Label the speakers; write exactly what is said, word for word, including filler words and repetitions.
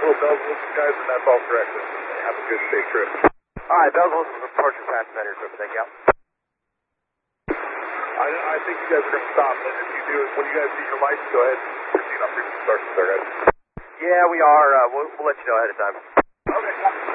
Speaker 1: Well, bells and whistles, guys, and that's all correct. Have a good, safe trip.
Speaker 2: All right, bells and whistles, departure past Metro Equipment. Thank you.
Speaker 1: I, I think you guys are going to stop, and if you do, when you guys see your lights, go ahead and proceed on frequency starts there, guys.
Speaker 2: Yeah, we are. Uh, we'll, we'll let you know ahead of time.
Speaker 1: Okay.